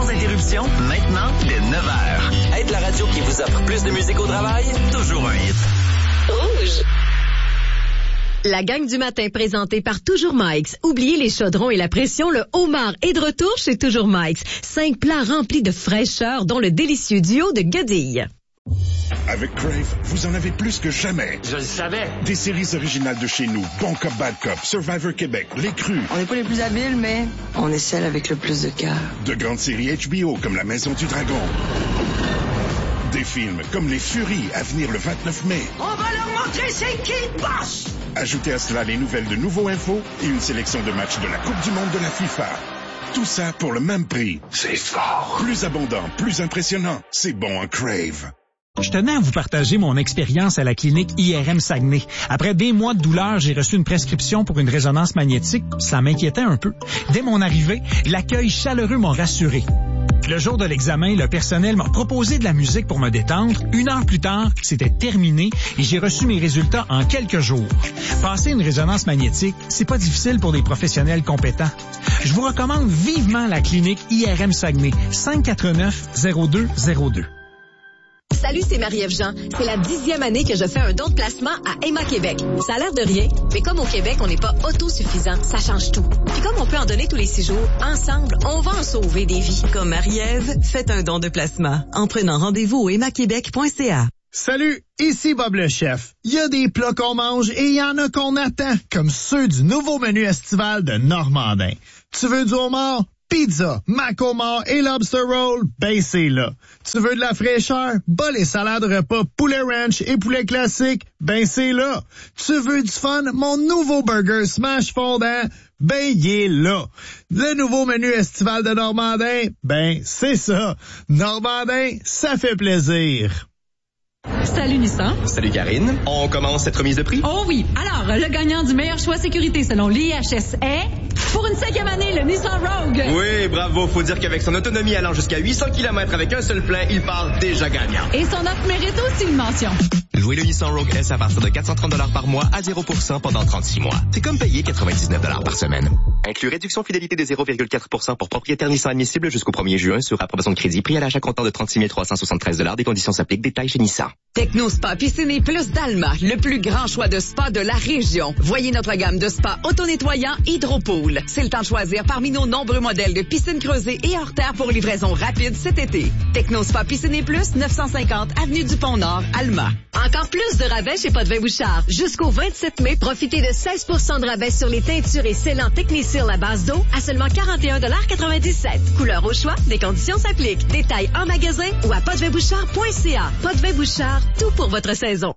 interruption, maintenant, dès 9h. Être la radio qui vous offre plus de musique au travail, toujours un hit. Rouge. La gang du matin présentée par Toujours Mike's. Oubliez les chaudrons et la pression, le homard est de retour chez Toujours Mike's. 5 plats remplis de fraîcheur, dont le délicieux duo de guedilles. Avec Crave, vous en avez plus que jamais. Je le savais. Des séries originales de chez nous. Bon Cop, Bad Cop, Survivor Québec, Les Crus. On n'est pas les plus habiles, mais on est celles avec le plus de cœur. De grandes séries HBO comme La Maison du Dragon. Des films comme Les Furies à venir le 29 mai. On va leur montrer c'est qui le boss! Ajoutez à cela les nouvelles de Nouveau Info et une sélection de matchs de la Coupe du Monde de la FIFA. Tout ça pour le même prix. C'est fort. Plus abondant, plus impressionnant. C'est bon en Crave. Je tenais à vous partager mon expérience à la clinique IRM Saguenay. Après des mois de douleur, j'ai reçu une prescription pour une résonance magnétique. Ça m'inquiétait un peu. Dès mon arrivée, l'accueil chaleureux m'a rassuré. Le jour de l'examen, le personnel m'a proposé de la musique pour me détendre. 1 heure plus tard, c'était terminé et j'ai reçu mes résultats en quelques jours. Passer une résonance magnétique, c'est pas difficile pour des professionnels compétents. Je vous recommande vivement la clinique IRM Saguenay, 549-0202. Salut, c'est Marie-Ève Jean. C'est la 10e année que je fais un don de placement à Emma Québec. Ça a l'air de rien, mais comme au Québec, on n'est pas autosuffisant, ça change tout. Puis comme on peut en donner tous les 6 jours, ensemble, on va en sauver des vies. Comme Marie-Ève, faites un don de placement en prenant rendez-vous au emmaquebec.ca. Salut, ici Bob le chef. Il y a des plats qu'on mange et il y en a qu'on attend, comme ceux du nouveau menu estival de Normandin. Tu veux du homard? Pizza, mac homard et lobster roll, ben c'est là. Tu veux de la fraîcheur? Bas les salades repas poulet ranch et poulet classique, ben c'est là. Tu veux du fun? Mon nouveau burger smash fondant, ben il est là. Le nouveau menu estival de Normandin, ben c'est ça. Normandin, ça fait plaisir. Salut Nissan. Salut Karine. On commence cette remise de prix? Oh oui. Alors, le gagnant du meilleur choix sécurité selon l'IHS est... Pour une 5e année, le Nissan Rogue. Oui, bravo. Faut dire qu'avec son autonomie allant jusqu'à 800 km avec un seul plein, il part déjà gagnant. Et son offre mérite aussi une mention. Louez le Nissan Rogue S à partir de 430 $ par mois à 0% pendant 36 mois. C'est comme payer 99 $ par semaine. Inclus réduction fidélité de 0,4% pour propriétaire Nissan admissible jusqu'au 1er juin sur approbation de crédit. Prix à l'achat comptant de 36 373 $. Des conditions s'appliquent. Détails chez Nissan. Technospa Piscine Plus d'Alma, le plus grand choix de spa de la région. Voyez notre gamme de spa auto-nettoyant Hydropool. C'est le temps de choisir parmi nos nombreux modèles de piscines creusées et hors terre pour livraison rapide cet été. Technospa Piscine Plus, 950 Avenue du Pont-Nord, Alma. Encore plus de rabais chez Potvin-Bouchard. Jusqu'au 27 mai, profitez de 16% de rabais sur les teintures et scellants Technicil à base d'eau à seulement 41,97 $. Couleur au choix, des conditions s'appliquent. Détails en magasin ou à potvinbouchard.ca. Potvin-Bouchard, tout pour votre saison.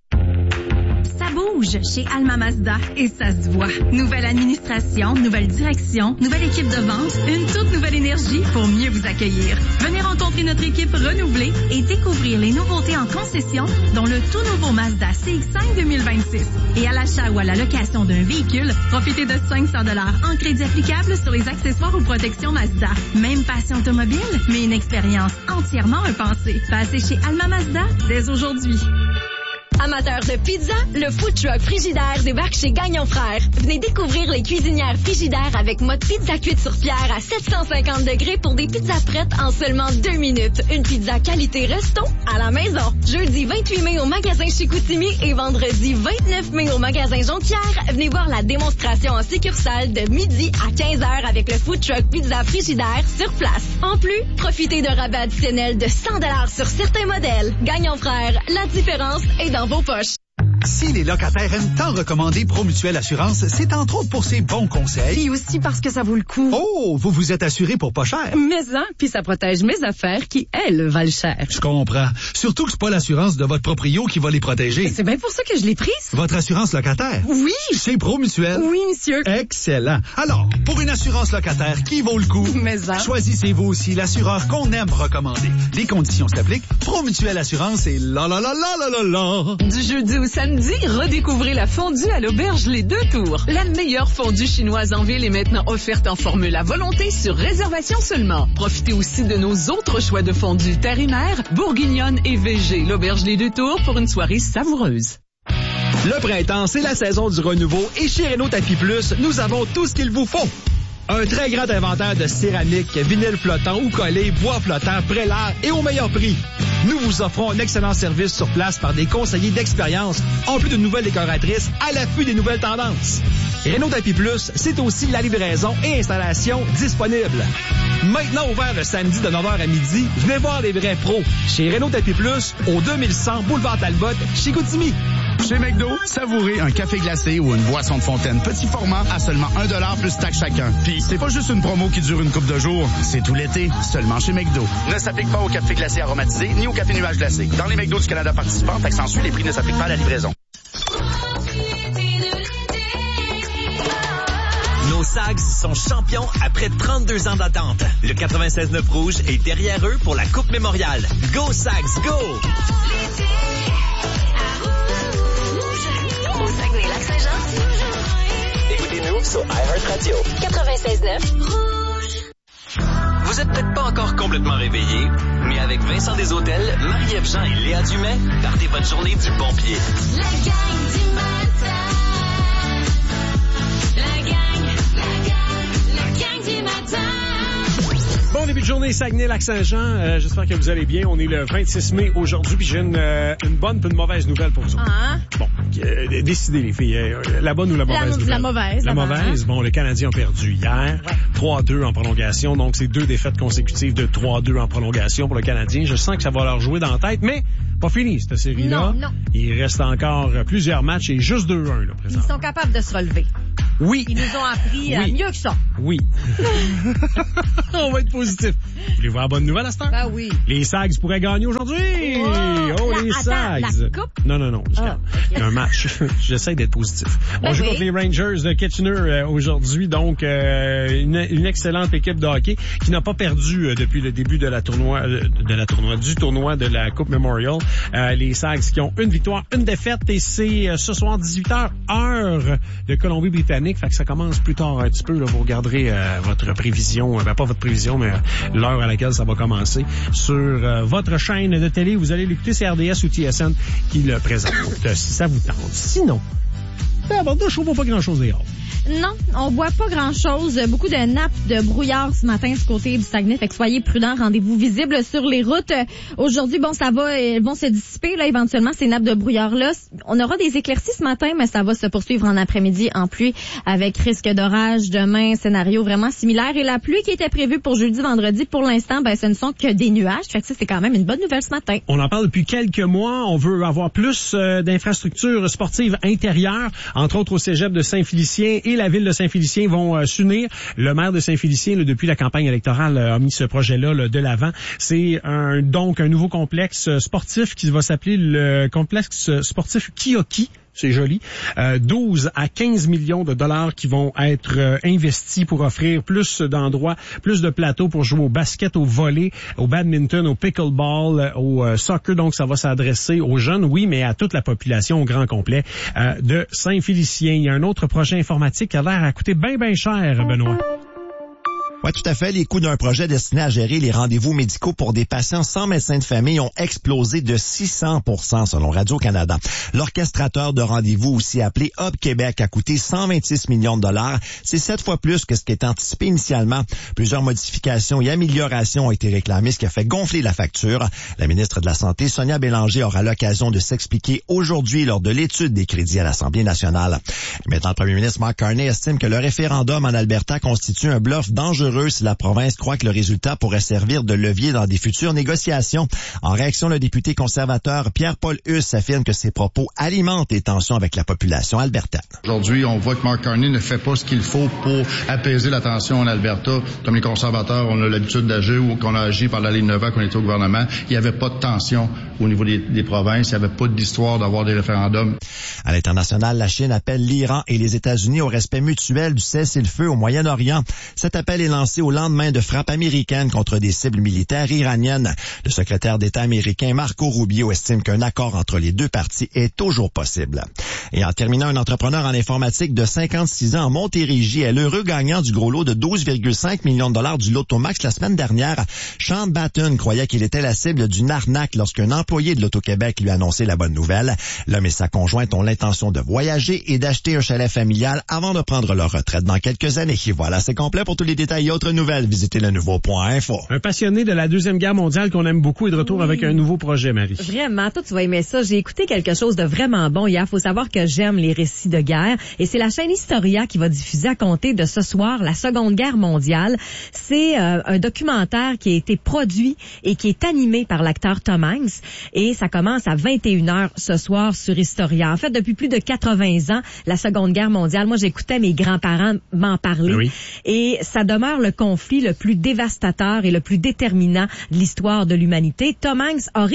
Ça bouge chez Alma Mazda et ça se voit. Nouvelle administration, nouvelle direction, nouvelle équipe de vente, une toute nouvelle énergie pour mieux vous accueillir. Venez rencontrer notre équipe renouvelée et découvrir les nouveautés en concession, dont le tout nouveau Mazda CX-5 2026. Et à l'achat ou à la location d'un véhicule, profitez de 500 $ en crédit applicable sur les accessoires ou protections Mazda. Même passion automobile, mais une expérience entièrement repensée. Passez chez Alma Mazda dès aujourd'hui. Amateurs de pizza, le food truck Frigidaire débarque chez Gagnon Frères. Venez découvrir les cuisinières Frigidaire avec mode pizza cuite sur pierre à 750 degrés pour des pizzas prêtes en seulement 2 minutes. Une pizza qualité resto à la maison. Jeudi 28 mai au magasin Chicoutimi et vendredi 29 mai au magasin Jonquière. Venez voir la démonstration en succursale de midi à 15h avec le food truck pizza Frigidaire sur place. En plus, profitez d'un rabais additionnel de 100 $ sur certains modèles. Gagnon Frères, la différence est dans vos poches. Si les locataires aiment tant recommander Promutuelle Assurance, c'est entre autres pour ses bons conseils. Et aussi parce que ça vaut le coup. Oh, vous vous êtes assuré pour pas cher. Mais hein, puis ça protège mes affaires qui, elles, valent cher. Je comprends. Surtout que c'est pas l'assurance de votre proprio qui va les protéger. C'est bien pour ça que je l'ai prise. Votre assurance locataire? Oui. Chez Promutuelle? Oui, monsieur. Excellent. Alors, pour une assurance locataire qui vaut le coup, mais hein, choisissez-vous aussi l'assureur qu'on aime recommander. Les conditions s'appliquent. Promutuelle Assurance et la la la la la la la. Du jeudi au samedi, redécouvrez la fondue à l'auberge Les Deux Tours. La meilleure fondue chinoise en ville est maintenant offerte en formule à volonté sur réservation seulement. Profitez aussi de nos autres choix de fondue terre et mer, bourguignonne et végé. L'auberge Les Deux Tours pour une soirée savoureuse. Le printemps, c'est la saison du renouveau et chez Renault Tapis Plus, nous avons tout ce qu'il vous faut. Un très grand inventaire de céramique, vinyle flottant ou collé, bois flottant, prélaire et au meilleur prix. Nous vous offrons un excellent service sur place par des conseillers d'expérience, en plus de nouvelles décoratrices à l'affût des nouvelles tendances. Renault Tapis Plus, c'est aussi la livraison et installation disponible. Maintenant ouvert le samedi de 9h à midi, venez voir les vrais pros chez Renault Tapis Plus au 2100 Boulevard Talbot, Chicoutimi. Chez McDo, savourez un café glacé ou une boisson de fontaine petit format à seulement 1$ plus taxe chacun. Puis c'est pas juste une promo qui dure une couple de jours, c'est tout l'été, seulement chez McDo. Ne s'applique pas au café glacé aromatisé ni au café nuage glacé. Dans les McDo du Canada participants, taxe en suit, les prix ne s'appliquent pas à la livraison. Nos Sags sont champions après 32 ans d'attente. Le 96.9 Rouge est derrière eux pour la Coupe Mémoriale. Go Sags, go! Au Saguenay-Lac-Saint-Jean. Écoutez-nous sur iHeartRadio. 96.9 Rouge. Vous êtes peut-être pas encore complètement réveillé, mais avec Vincent Desautels, Marie-Ève Jean et Léa Dumais, partez votre journée du bon pied. La gang du matin. La gang du matin. Bon début de journée, Saguenay-Lac-Saint-Jean. J'espère que vous allez bien. On est le 26 mai aujourd'hui, puis j'ai une bonne puis une mauvaise nouvelle pour vous. Ah. Bon, décidez les filles. La bonne ou la mauvaise nouvelle? La mauvaise. La mauvaise. Bon, le Canadien a perdu hier. Ouais. 3-2 en prolongation. Donc, c'est 2 défaites consécutives de 3-2 en prolongation pour le Canadien. Je sens que ça va leur jouer dans la tête, mais pas fini, cette série-là. Non. Il reste encore plusieurs matchs et juste 2-1, là, présentement. Ils sont capables de se relever. Oui. Ils nous ont appris mieux que ça. Oui. On va être positif. Vous voulez voir la bonne nouvelle à cette heure? Ben oui. Les Sags pourraient gagner aujourd'hui. Les Sags. La coupe? Non. Il y a un match. J'essaie d'être positif. On joue contre les Rangers de Kitchener aujourd'hui. Donc, une excellente équipe de hockey qui n'a pas perdu depuis le début du tournoi de la Coupe Memorial. Les Sags qui ont une victoire, une défaite et c'est ce soir 18h heure de Colombie-Britannique. Fait que ça commence plus tard un petit peu. Là, vous regarderez votre prévision, pas votre prévision, mais l'heure à laquelle ça va commencer sur votre chaîne de télé. Vous allez l'écouter, c'est RDS ou TSN qui le présente. Si ça vous tente. Sinon, je trouve pas grand-chose dehors. Non, on voit pas grand-chose. Beaucoup de nappes de brouillard ce matin du côté du Saguenay. Fait que soyez prudents. Rendez-vous visible sur les routes. Aujourd'hui, elles vont se dissiper, là, éventuellement, ces nappes de brouillard-là. On aura des éclaircies ce matin, mais ça va se poursuivre en après-midi en pluie avec risque d'orage demain. Scénario vraiment similaire. Et la pluie qui était prévue pour jeudi, vendredi, pour l'instant, ce ne sont que des nuages. Fait que ça, c'est quand même une bonne nouvelle ce matin. On en parle depuis quelques mois. On veut avoir plus d'infrastructures sportives intérieures, entre autres au cégep de Saint-Félicien et la ville de Saint-Félicien vont s'unir. Le maire de Saint-Félicien, depuis la campagne électorale, a mis ce projet-là de l'avant. C'est donc un nouveau complexe sportif qui va s'appeler le complexe sportif Kiyoki. C'est joli. 12 à 15 millions de dollars qui vont être investis pour offrir plus d'endroits, plus de plateaux pour jouer au basket, au volley, au badminton, au pickleball, au soccer. Donc, ça va s'adresser aux jeunes, oui, mais à toute la population au grand complet de Saint-Félicien. Il y a un autre projet informatique qui a l'air à coûter bien cher, Benoît. Oui, tout à fait. Les coûts d'un projet destiné à gérer les rendez-vous médicaux pour des patients sans médecin de famille ont explosé de 600% selon Radio-Canada. L'orchestrateur de rendez-vous, aussi appelé Hub Québec, a coûté 126 millions de dollars. C'est 7 fois plus que ce qui était anticipé initialement. Plusieurs modifications et améliorations ont été réclamées, ce qui a fait gonfler la facture. La ministre de la Santé, Sonia Bélanger, aura l'occasion de s'expliquer aujourd'hui lors de l'étude des crédits à l'Assemblée nationale. Maintenant, le premier ministre Mark Carney estime que le référendum en Alberta constitue un bluff dangereux si la province croit que le résultat pourrait servir de levier dans des futures négociations. En réaction, le député conservateur Pierre-Paul Huss affirme que ses propos alimentent les tensions avec la population albertaine. Aujourd'hui, on voit que Mark Carney ne fait pas ce qu'il faut pour apaiser la tension en Alberta. Comme les conservateurs, on a l'habitude d'agir ou qu'on a agi pendant les 9 ans qu'on était au gouvernement. Il n'y avait pas de tension au niveau des provinces. Il n'y avait pas d'histoire d'avoir des référendums. À l'international, la Chine appelle l'Iran et les États-Unis au respect mutuel du cessez-le-feu au Moyen-Orient. Cet appel est lancé lancé au lendemain de frappes américaines contre des cibles militaires iraniennes. Le secrétaire d'État américain Marco Rubio estime qu'un accord entre les deux parties est toujours possible. Et en terminant, un entrepreneur en informatique de 56 ans en Montérégie est l'heureux gagnant du gros lot de 12,5 millions de dollars du Loto Max la semaine dernière. Sean Batten croyait qu'il était la cible d'une arnaque lorsqu'un employé de l'Auto-Québec lui a annoncé la bonne nouvelle. L'homme et sa conjointe ont l'intention de voyager et d'acheter un chalet familial avant de prendre leur retraite dans quelques années. Et voilà, c'est complet. Pour tous les détails et autres nouvelles, visitez le nouveau.info. Un passionné de la Deuxième Guerre mondiale qu'on aime beaucoup est de retour avec un nouveau projet, Marie. Vraiment, toi, tu vas aimer ça. J'ai écouté quelque chose de vraiment bon hier. Faut savoir que j'aime les récits de guerre. Et c'est la chaîne Historia qui va diffuser à compter de ce soir la Seconde Guerre mondiale. C'est un documentaire qui a été produit et qui est animé par l'acteur Tom Hanks. Et ça commence à 21h ce soir sur Historia. En fait, depuis plus de 80 ans, la Seconde Guerre mondiale, moi, j'écoutais mes grands-parents m'en parler. Oui. Et ça demeure le conflit le plus dévastateur et le plus déterminant de l'histoire de l'humanité. Tom Hanks a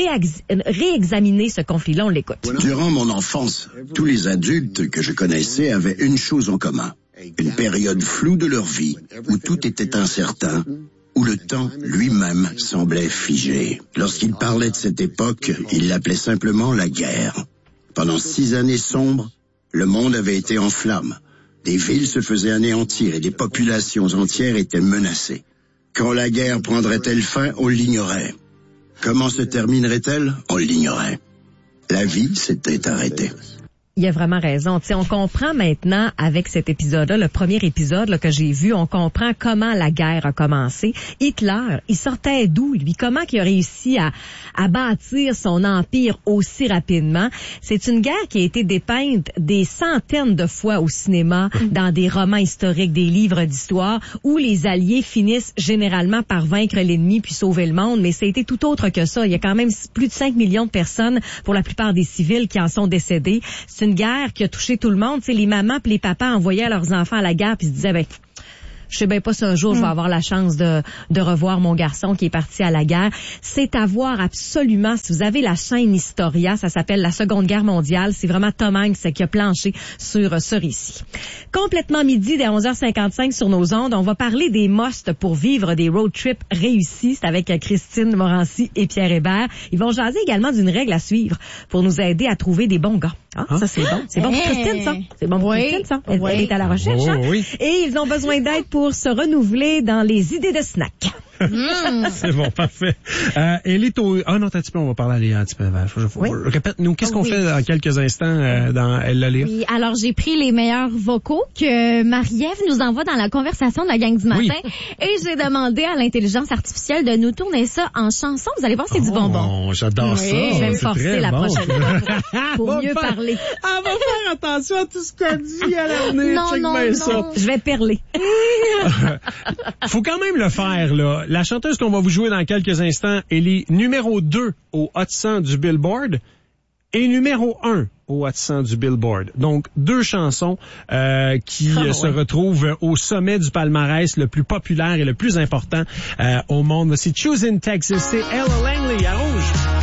réexaminé ce conflit-là. On l'écoute. Durant mon enfance, tous les adultes que je connaissais avaient une chose en commun. Une période floue de leur vie où tout était incertain, où le temps lui-même semblait figé. Lorsqu'il parlait de cette époque, il l'appelait simplement la guerre. Pendant 6 années sombres, le monde avait été en flammes. Des villes se faisaient anéantir et des populations entières étaient menacées. Quand la guerre prendrait-elle fin, on l'ignorait. Comment se terminerait-elle? On l'ignorait. La vie s'était arrêtée. Il a vraiment raison. T'sais, on comprend maintenant avec cet épisode-là, le premier épisode là, que j'ai vu, on comprend comment la guerre a commencé. Hitler, il sortait d'où, lui? Comment il a réussi à bâtir son empire aussi rapidement? C'est une guerre qui a été dépeinte des centaines de fois au cinéma, dans des romans historiques, des livres d'histoire, où les Alliés finissent généralement par vaincre l'ennemi puis sauver le monde, mais ça a été tout autre que ça. Il y a quand même plus de 5 millions de personnes, pour la plupart des civils, qui en sont décédés. C'est une guerre qui a touché tout le monde. T'sais, les mamans et les papas envoyaient leurs enfants à la guerre puis se disaient, je sais bien pas si un jour je vais avoir la chance de revoir mon garçon qui est parti à la guerre. C'est à voir absolument. Si vous avez la chaîne Historia, ça s'appelle la Seconde Guerre mondiale. C'est vraiment Tom Hanks qui a planché sur ce récit. Complètement midi, dès 11h55 sur nos ondes, on va parler des musts pour vivre des road trips réussis. C'est avec Christine Morancy et Pierre Hébert. Ils vont jaser également d'une règle à suivre pour nous aider à trouver des bons gars. Ça, c'est bon. C'est bon pour Christine, ça. C'est bon pour Christine, ça. Elle est à la recherche, hein? Oui. Et ils ont besoin d'aide pour se renouveler dans les idées de snack. C'est bon, parfait. Ellie, non, t'as un petit peu, on va parler à un petit peu. Répète-nous, qu'est-ce qu'on fait dans quelques instants dans Elle le lire? Oui, alors j'ai pris les meilleurs vocaux que Marie-Ève nous envoie dans la conversation de la gang du matin et j'ai demandé à l'intelligence artificielle de nous tourner ça en chanson. Vous allez voir, c'est du bonbon. J'adore ça. Je vais me forcer la prochaine fois pour mieux parler. On va faire attention à tout ce qu'elle dit à l'avenir. Non. Je vais perler. Faut quand même le faire, là. La chanteuse qu'on va vous jouer dans quelques instants, elle est numéro 2 au Hot 100 du Billboard et numéro 1 au Hot 100 du Billboard. Donc, 2 chansons qui se retrouvent au sommet du palmarès le plus populaire et le plus important au monde. C'est Choosing Texas, c'est Ella Langley à Rouge.